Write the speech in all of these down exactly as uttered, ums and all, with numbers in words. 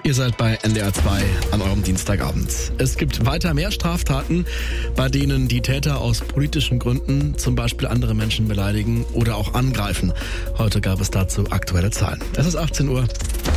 Ihr seid bei N D R zwei an eurem Dienstagabend. Es gibt weiter mehr Straftaten, bei denen die Täter aus politischen Gründen zum Beispiel andere Menschen beleidigen oder auch angreifen. Heute gab es dazu aktuelle Zahlen. Es ist achtzehn Uhr.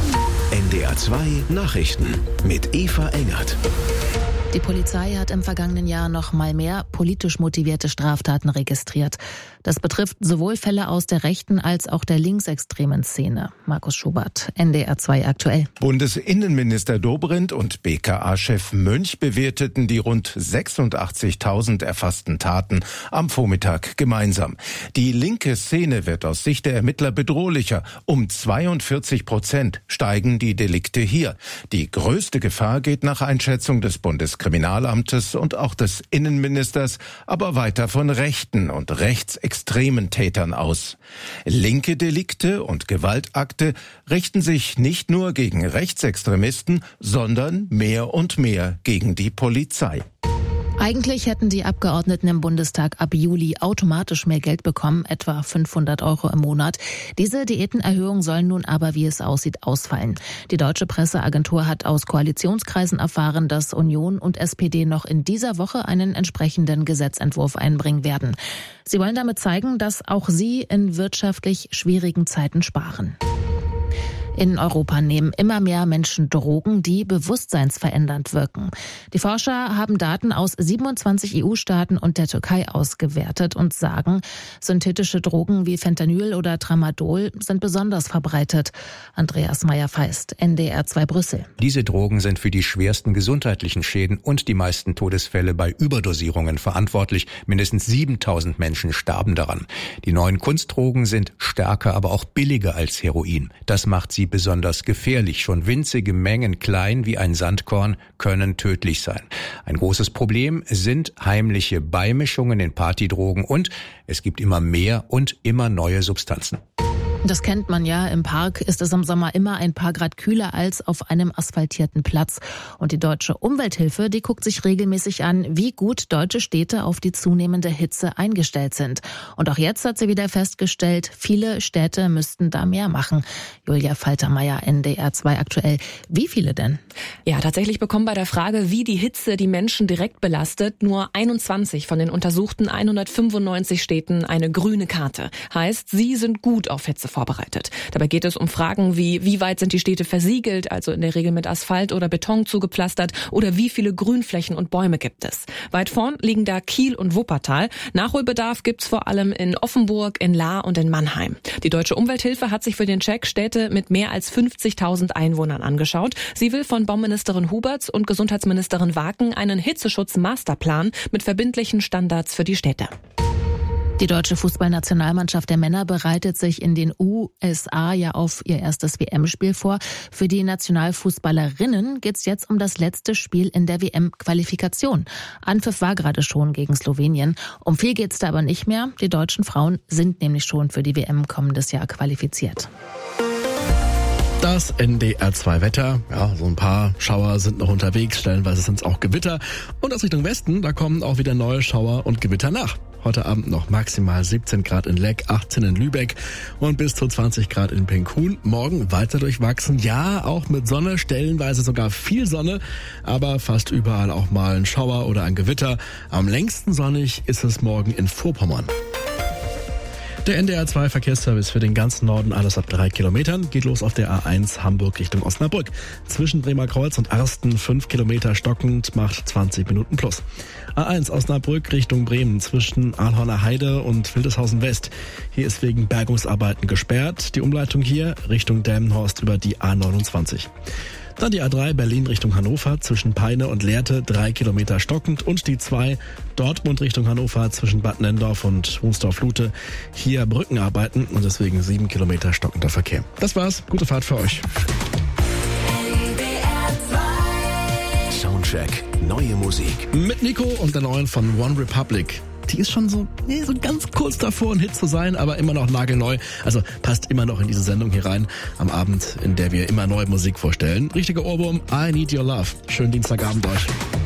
N D R zwei Nachrichten mit Eva Engert. Die Polizei hat im vergangenen Jahr noch mal mehr politisch motivierte Straftaten registriert. Das betrifft sowohl Fälle aus der rechten als auch der linksextremen Szene. Markus Schubert, N D R zwei aktuell. Bundesinnenminister Dobrindt und B K A-Chef Mönch bewerteten die rund sechsundachtzigtausend erfassten Taten am Vormittag gemeinsam. Die linke Szene wird aus Sicht der Ermittler bedrohlicher. Um zweiundvierzig Prozent steigen die Delikte hier. Die größte Gefahr geht nach Einschätzung des Bundeskriminalamtes und auch des Innenministers aber weiter von rechten und rechtsextremen Tätern aus. Linke Delikte und Gewaltakte richten sich nicht nur gegen Rechtsextremisten, sondern mehr und mehr gegen die Polizei. Eigentlich hätten die Abgeordneten im Bundestag ab Juli automatisch mehr Geld bekommen, etwa fünfhundert Euro im Monat. Diese Diätenerhöhung sollen nun aber, wie es aussieht, ausfallen. Die Deutsche Presseagentur hat aus Koalitionskreisen erfahren, dass Union und S P D noch in dieser Woche einen entsprechenden Gesetzentwurf einbringen werden. Sie wollen damit zeigen, dass auch sie in wirtschaftlich schwierigen Zeiten sparen. In Europa nehmen immer mehr Menschen Drogen, die bewusstseinsverändernd wirken. Die Forscher haben Daten aus siebenundzwanzig E U-Staaten und der Türkei ausgewertet und sagen, synthetische Drogen wie Fentanyl oder Tramadol sind besonders verbreitet. Andreas Meyer-Feist, N D R zwei Brüssel. Diese Drogen sind für die schwersten gesundheitlichen Schäden und die meisten Todesfälle bei Überdosierungen verantwortlich. Mindestens siebentausend Menschen starben daran. Die neuen Kunstdrogen sind stärker, aber auch billiger als Heroin. Das macht sie besonders gefährlich. Schon winzige Mengen, klein wie ein Sandkorn, können tödlich sein. Ein großes Problem sind heimliche Beimischungen in Partydrogen und es gibt immer mehr und immer neue Substanzen. Das kennt man ja. Im Park ist es im Sommer immer ein paar Grad kühler als auf einem asphaltierten Platz. Und die Deutsche Umwelthilfe, die guckt sich regelmäßig an, wie gut deutsche Städte auf die zunehmende Hitze eingestellt sind. Und auch jetzt hat sie wieder festgestellt, viele Städte müssten da mehr machen. Julia Faltermeier, N D R zwei aktuell. Wie viele denn? Ja, tatsächlich bekommen bei der Frage, wie die Hitze die Menschen direkt belastet, nur einundzwanzig von den untersuchten hundertfünfundneunzig Städten eine grüne Karte. Heißt, sie sind gut auf Hitze vorbereitet. Dabei geht es um Fragen wie, wie weit sind die Städte versiegelt, also in der Regel mit Asphalt oder Beton zugepflastert, oder wie viele Grünflächen und Bäume gibt es. Weit vorn liegen da Kiel und Wuppertal. Nachholbedarf gibt's vor allem in Offenburg, in Lahr und in Mannheim. Die Deutsche Umwelthilfe hat sich für den Check Städte mit mehr als fünfzigtausend Einwohnern angeschaut. Sie will von Bauministerin Huberts und Gesundheitsministerin Waken einen Hitzeschutz-Masterplan mit verbindlichen Standards für die Städte. Die deutsche Fußballnationalmannschaft der Männer bereitet sich in den U S A ja auf ihr erstes W M-Spiel vor. Für die Nationalfußballerinnen geht's jetzt um das letzte Spiel in der W M-Qualifikation. Anpfiff war gerade schon gegen Slowenien. Um viel geht's da aber nicht mehr. Die deutschen Frauen sind nämlich schon für die W M kommendes Jahr qualifiziert. Das N D R zwei Wetter, ja, so ein paar Schauer sind noch unterwegs, stellenweise sind es auch Gewitter. Und aus Richtung Westen, da kommen auch wieder neue Schauer und Gewitter nach. Heute Abend noch maximal siebzehn Grad in Leck, achtzehn in Lübeck und bis zu zwanzig Grad in Penkhuhn. Morgen weiter durchwachsen, ja, auch mit Sonne, stellenweise sogar viel Sonne, aber fast überall auch mal ein Schauer oder ein Gewitter. Am längsten sonnig ist es morgen in Vorpommern. Der N D R zwei Verkehrsservice für den ganzen Norden, alles ab drei Kilometern, geht los auf der A eins Hamburg Richtung Osnabrück. Zwischen Bremerkreuz und Arsten fünf Kilometer stockend, macht zwanzig Minuten plus. A eins Osnabrück Richtung Bremen zwischen Arnhorner Heide und Wildeshausen West. Hier ist wegen Bergungsarbeiten gesperrt. Die Umleitung hier Richtung Delmenhorst über die A neunundzwanzig. Dann die A drei Berlin Richtung Hannover zwischen Peine und Lehrte drei Kilometer stockend und die zwei Dortmund Richtung Hannover zwischen Bad Nendorf und Wunsdorf-Lute. Hier Brückenarbeiten und deswegen sieben Kilometer stockender Verkehr. Das war's. Gute Fahrt für euch. Soundcheck. Neue Musik. Mit Nico und der neuen von One Republic. Die ist schon so, nee, so ganz kurz davor, ein Hit zu sein, aber immer noch nagelneu. Also passt immer noch in diese Sendung hier rein. Am Abend, in der wir immer neue Musik vorstellen. Richtiger Ohrwurm, I Need Your Love. Schönen Dienstagabend euch.